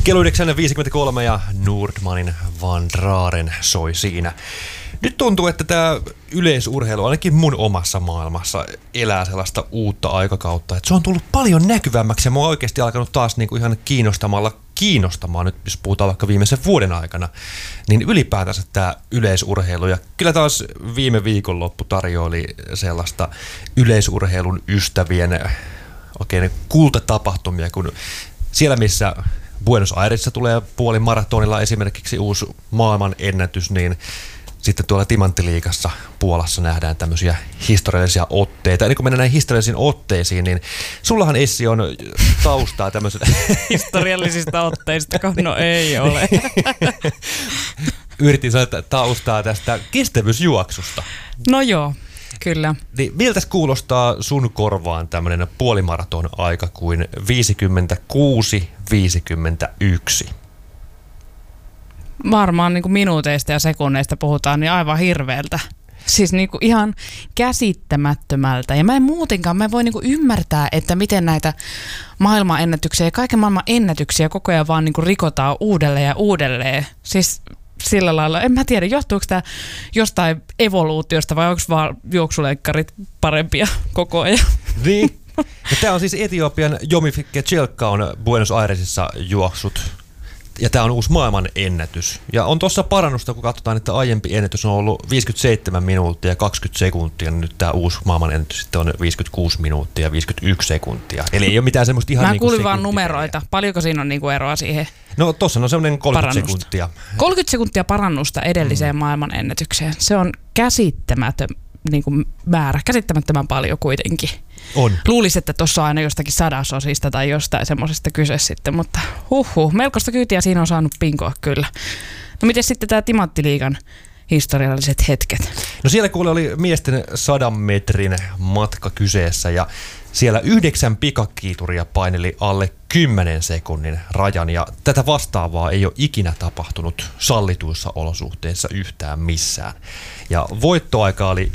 Kello 9.53 ja Nordmanin Van Draaren soi siinä. Nyt tuntuu, että tämä yleisurheilu, ainakin mun omassa maailmassa, elää sellaista uutta aikakautta. Että se on tullut paljon näkyvämmäksi ja mä oon oikeasti alkanut taas niinku ihan kiinnostamaan, nyt jos puhutaan vaikka viimeisen vuoden aikana, niin ylipäätänsä tämä yleisurheilu. Ja kyllä taas viime viikonloppu tarjoili sellaista yleisurheilun ystävien oikein kultatapahtumia, kun siellä missä Buenos Airesissa tulee puolimaratonilla esimerkiksi uusi maailman ennätys, niin sitten tuolla Timanttiliigassa Puolassa nähdään tämmöisiä historiallisia otteita. Ennen kuin mennään näihin historiallisiin otteisiin, niin sullahan Essi on taustaa tämmöisenä historiallisista otteista, no ei ole. Yritin saada taustaa tästä kestävyysjuoksusta. No joo, kyllä. Niin miltäs kuulostaa sun korvaan tämmöinen puolimaraton aika kuin 56-51? Varmaan niin kuin minuuteista ja sekunneista puhutaan, niin aivan hirveältä. Siis niin kuin ihan käsittämättömältä. Ja mä en voi niin kuin ymmärtää, että miten näitä maailmanennätyksiä ja kaiken maailman ennätyksiä koko ajan vaan niin kuin rikotaan uudelleen ja uudelleen. Siis sillä lailla, en mä tiedä, johtuuko tämä jostain evoluutiosta vai onko vaan juoksuleikkarit parempia koko ajan? Niin. Ja tämä on siis Etiopian Jomifikke Chelka on Buenos Airesissa juoksut. Ja tämä on uusi maailman ennätys. Ja on tuossa parannusta, kun katsotaan, että aiempi ennätys on ollut 57 minuuttia ja 20 sekuntia. Niin nyt tämä uusi maailman ennätys sitten on 56 minuuttia ja 51 sekuntia. Eli ei ole mitään semmoista ihan mä kuulin vaan numeroita. Paljonko siinä on niinku eroa siihen? No tuossa on semmoinen 30 parannusta. Sekuntia. 30 sekuntia parannusta edelliseen maailman ennätykseen. Se on käsittämätön niinku määrä. Käsittämättömän paljon kuitenkin. On. Luulisin, että tuossa on aina jostakin sadasosista tai jostain semmoisesta kyse sitten, mutta melkoista kyytiä siinä on saanut pinkoa kyllä. No miten sitten tämä Timanttiliigan historialliset hetket? No siellä kuule oli miesten 100 metrin matka kyseessä ja siellä 9 pikakiituria paineli alle 10 sekunnin rajan ja tätä vastaavaa ei ole ikinä tapahtunut sallituissa olosuhteissa yhtään missään. Ja voittoaika oli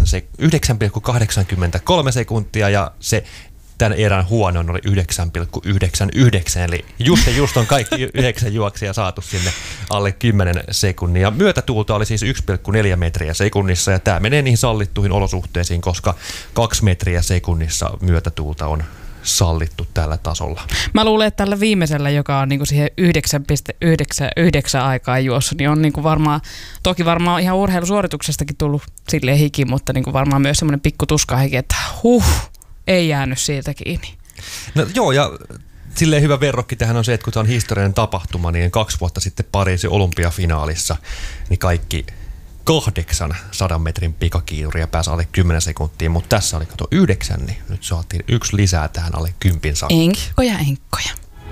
9,83 sekuntia ja se tämän erän huonoin oli 9,99, eli just on kaikki 9 juoksia saatu sinne alle 10 sekunnia. Myötätuulta oli siis 1,4 metriä sekunnissa ja tämä menee niihin sallittuihin olosuhteisiin, koska 2 metriä sekunnissa myötätuulta on sallittu tällä tasolla. Mä luulen, että tällä viimeisellä, joka on niinku siihen 9,99 aikaa juossut, niin on niinku toki varmaan ihan urheilusuorituksestakin tullut silleen hiki, mutta niinku varmaan myös semmoinen pikku tuskahiki, että ei jäänyt siitä kiinni. No joo, ja silleen hyvä verrokki tähän on se, että kun tämä on historiallinen tapahtuma, niin 2 vuotta sitten Pariisin olympiafinaalissa, niin kaikki 8 100 metrin pikakiituria pääsi alle 10 sekuntia, mutta tässä oli 9, niin nyt saatiin 1 lisää tähän alle 10 saakka. Enkkoja.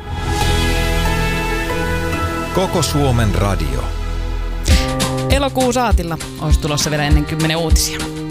Koko Suomen radio. Elokuun saatilla olisi tulossa vielä ennen 10 uutisia.